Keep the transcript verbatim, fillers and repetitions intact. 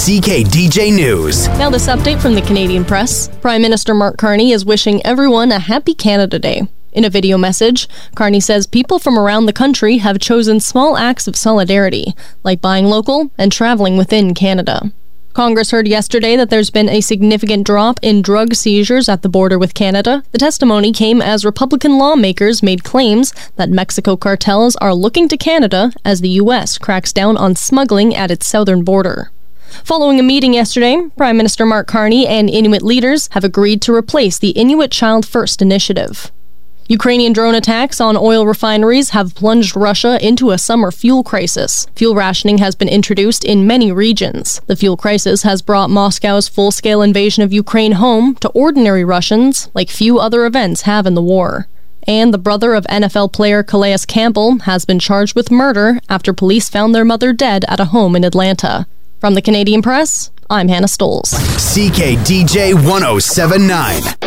C K D J News. Now this update from the Canadian Press. Prime Minister Mark Carney is wishing everyone a happy Canada Day. In a video message, Carney says people from around the country have chosen small acts of solidarity, like buying local and traveling within Canada. Congress heard yesterday that there's been a significant drop in drug seizures at the border with Canada. The testimony came as Republican lawmakers made claims that Mexico cartels are looking to Canada as the U S cracks down on smuggling at its southern border. Following a meeting yesterday, Prime Minister Mark Carney and Inuit leaders have agreed to replace the Inuit Child First initiative. Ukrainian drone attacks on oil refineries have plunged Russia into a summer fuel crisis. Fuel rationing has been introduced in many regions. The fuel crisis has brought Moscow's full-scale invasion of Ukraine home to ordinary Russians like few other events have in the war. And the brother of N F L player Calais Campbell has been charged with murder after police found their mother dead at a home in Atlanta. From the Canadian Press, I'm Hannah Stoles. C K D J one oh seven point nine.